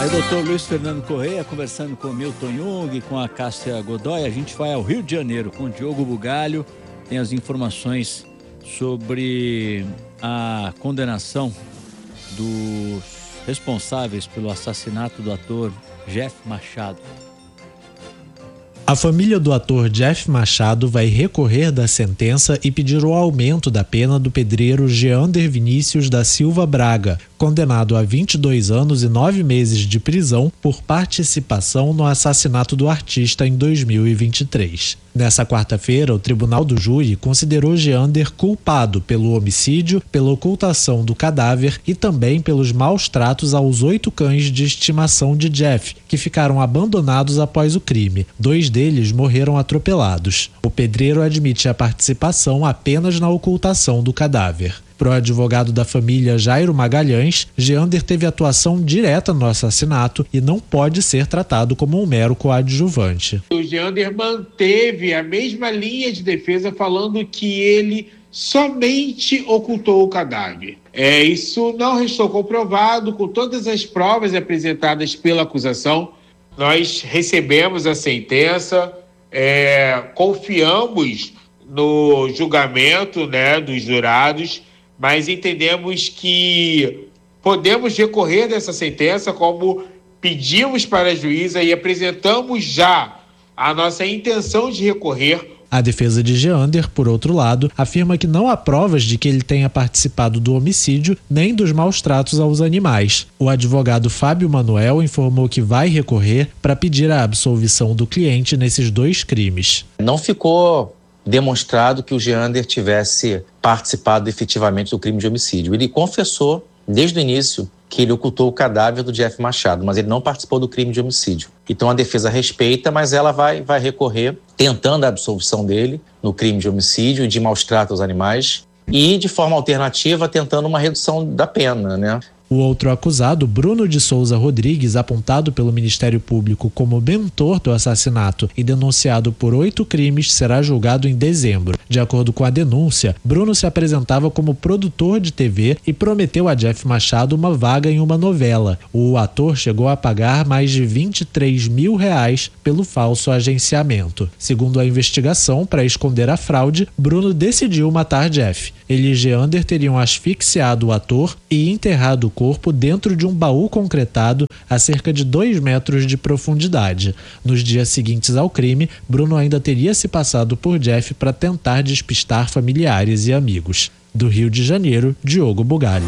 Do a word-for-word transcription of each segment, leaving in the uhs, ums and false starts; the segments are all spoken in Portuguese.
Aí, doutor Luiz Fernando Correia, conversando com o Milton Jung, com a Cássia Godoy. A gente vai ao Rio de Janeiro com o Diogo Bugalho. Tem as informações sobre a condenação dos responsáveis pelo assassinato do ator Jeff Machado. A família do ator Jeff Machado vai recorrer da sentença e pedir o aumento da pena do pedreiro Jeander Vinícius da Silva Braga, condenado a vinte e dois anos e nove meses de prisão por participação no assassinato do artista em dois mil e vinte e três. Nessa quarta-feira, o Tribunal do Júri considerou Jeander culpado pelo homicídio, pela ocultação do cadáver e também pelos maus tratos aos oito cães de estimação de Jeff, que ficaram abandonados após o crime. Dois deles morreram atropelados. O pedreiro admite a participação apenas na ocultação do cadáver. Para o advogado da família Jairo Magalhães, Jeander teve atuação direta no assassinato e não pode ser tratado como um mero coadjuvante. O Jeander manteve a mesma linha de defesa, falando que ele somente ocultou o cadáver. É, isso não restou comprovado com todas as provas apresentadas pela acusação. Nós recebemos a sentença, é, confiamos no julgamento, né, dos jurados, mas entendemos que podemos recorrer dessa sentença, como pedimos para a juíza e apresentamos já a nossa intenção de recorrer. A defesa de Jeander, por outro lado, afirma que não há provas de que ele tenha participado do homicídio nem dos maus tratos aos animais. O advogado Fábio Manuel informou que vai recorrer para pedir a absolvição do cliente nesses dois crimes. Não ficou demonstrado que o Jeander tivesse participado efetivamente do crime de homicídio. Ele confessou desde o início que ele ocultou o cadáver do Jeff Machado, mas ele não participou do crime de homicídio. Então a defesa respeita, mas ela vai, vai recorrer tentando a absolvição dele no crime de homicídio e de maus tratos aos animais e, de forma alternativa, tentando uma redução da pena, né? O outro acusado, Bruno de Souza Rodrigues, apontado pelo Ministério Público como mentor do assassinato e denunciado por oito crimes, será julgado em dezembro. De acordo com a denúncia, Bruno se apresentava como produtor de T V e prometeu a Jeff Machado uma vaga em uma novela. O ator chegou a pagar mais de vinte e três mil reais pelo falso agenciamento. Segundo a investigação, para esconder a fraude, Bruno decidiu matar Jeff. Ele e Jeander teriam asfixiado o ator e enterrado o corpo dentro de um baú concretado a cerca de dois metros de profundidade. Nos dias seguintes ao crime, Bruno ainda teria se passado por Jeff para tentar despistar familiares e amigos. Do Rio de Janeiro, Diogo Bugalho.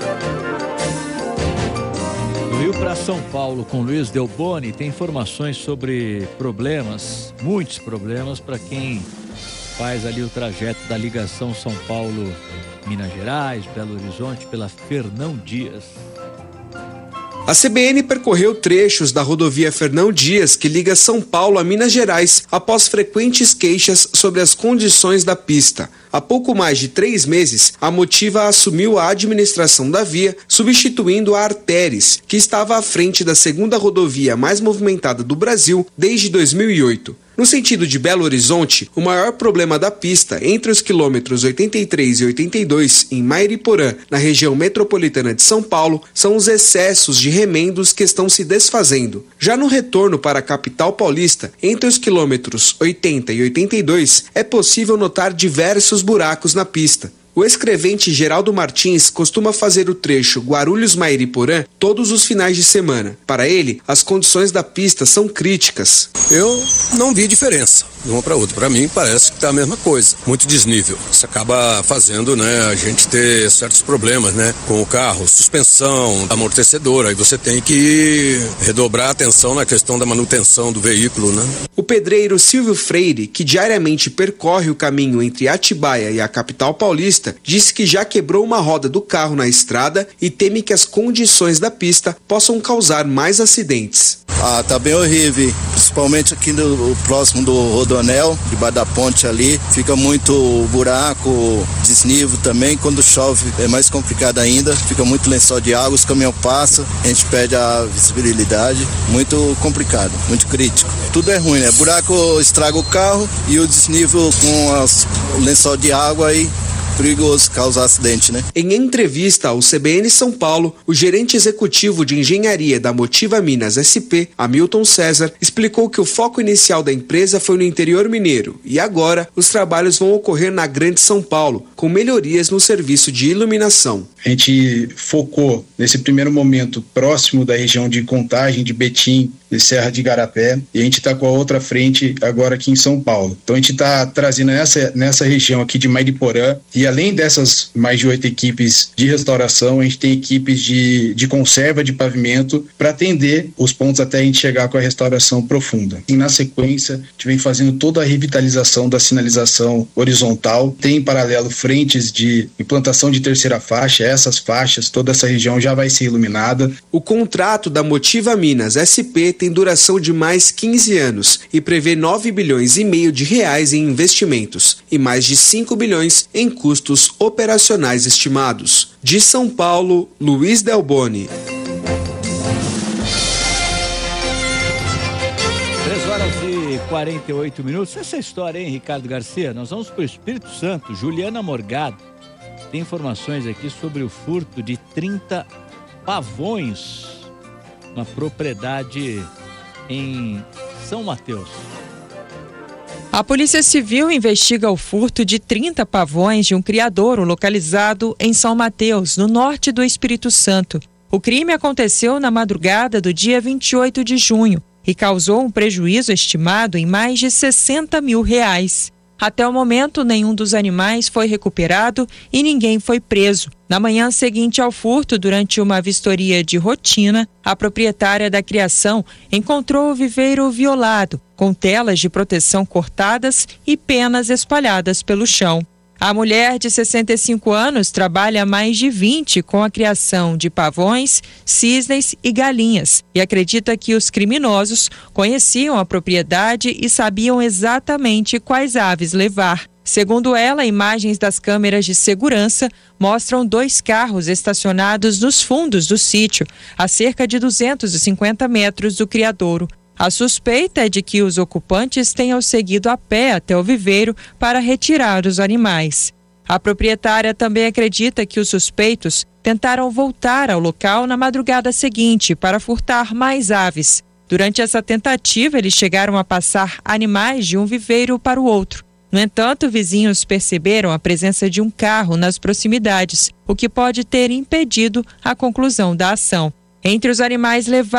Do Rio para São Paulo, com Luiz Delboni, tem informações sobre problemas, muitos problemas, para quem faz ali o trajeto da ligação São Paulo Minas Gerais, Belo Horizonte, pela Fernão Dias. A C B N percorreu trechos da rodovia Fernão Dias, que liga São Paulo a Minas Gerais, após frequentes queixas sobre as condições da pista. Há pouco mais de três meses, a Motiva assumiu a administração da via, substituindo a Arteres, que estava à frente da segunda rodovia mais movimentada do Brasil desde dois mil e oito. No sentido de Belo Horizonte, o maior problema da pista, entre os quilômetros oitenta e três e oitenta e dois, em Mairiporã, na região metropolitana de São Paulo, são os excessos de remendos que estão se desfazendo. Já no retorno para a capital paulista, entre os quilômetros oitenta e oitenta e dois, é possível notar diversos buracos na pista. O escrevente Geraldo Martins costuma fazer o trecho Guarulhos-Mairiporã todos os finais de semana. Para ele, as condições da pista são críticas. Eu não vi diferença de uma para outra. Para mim, parece que está a mesma coisa. Muito desnível. Isso acaba fazendo, né, a gente ter certos problemas, né, com o carro, suspensão, amortecedor. Aí você tem que redobrar a atenção na questão da manutenção do veículo, né? O pedreiro Silvio Freire, que diariamente percorre o caminho entre Atibaia e a capital paulista, disse que já quebrou uma roda do carro na estrada e teme que as condições da pista possam causar mais acidentes. Ah, tá bem horrível, principalmente aqui no próximo do Rodonel, debaixo da ponte ali, fica muito buraco, desnível também, quando chove é mais complicado ainda, fica muito lençol de água, os caminhões passam, a gente perde a visibilidade, muito complicado, muito crítico. Tudo é ruim, né? Buraco estraga o carro e o desnível com as, o lençol de água aí perigoso causar acidente, né? Em entrevista ao C B N São Paulo, o gerente executivo de engenharia da Motiva Minas S P, Hamilton César, explicou que o foco inicial da empresa foi no interior mineiro e agora os trabalhos vão ocorrer na Grande São Paulo, com melhorias no serviço de iluminação. A gente focou nesse primeiro momento próximo da região de Contagem, de Betim, de Serra de Igarapé, e a gente está com a outra frente agora aqui em São Paulo. Então a gente está trazendo nessa, nessa região aqui de Mariporã, e além dessas mais de oito equipes de restauração, a gente tem equipes de, de conserva de pavimento para atender os pontos até a gente chegar com a restauração profunda. E na sequência, a gente vem fazendo toda a revitalização da sinalização horizontal, tem em paralelo frentes de implantação de terceira faixa, essas faixas, toda essa região já vai ser iluminada. O contrato da Motiva Minas S P tem duração de mais quinze anos e prevê nove bilhões e meio de reais em investimentos e mais de cinco bilhões em custos operacionais estimados. De São Paulo, Luiz Delboni. três horas e quarenta e oito minutos. Essa história, hein, Ricardo Garcia? Nós vamos para o Espírito Santo. Juliana Morgado tem informações aqui sobre o furto de trinta pavões, uma propriedade em São Mateus. A Polícia Civil investiga o furto de trinta pavões de um criadouro localizado em São Mateus, no norte do Espírito Santo. O crime aconteceu na madrugada do dia vinte e oito de junho e causou um prejuízo estimado em mais de sessenta mil reais. Até o momento, nenhum dos animais foi recuperado e ninguém foi preso. Na manhã seguinte ao furto, durante uma vistoria de rotina, a proprietária da criação encontrou o viveiro violado, com telas de proteção cortadas e penas espalhadas pelo chão. A mulher de sessenta e cinco anos trabalha há mais de vinte com a criação de pavões, cisnes e galinhas e acredita que os criminosos conheciam a propriedade e sabiam exatamente quais aves levar. Segundo ela, imagens das câmeras de segurança mostram dois carros estacionados nos fundos do sítio, a cerca de duzentos e cinquenta metros do criadouro. A suspeita é de que os ocupantes tenham seguido a pé até o viveiro para retirar os animais. A proprietária também acredita que os suspeitos tentaram voltar ao local na madrugada seguinte para furtar mais aves. Durante essa tentativa, eles chegaram a passar animais de um viveiro para o outro. No entanto, vizinhos perceberam a presença de um carro nas proximidades, o que pode ter impedido a conclusão da ação. Entre os animais levados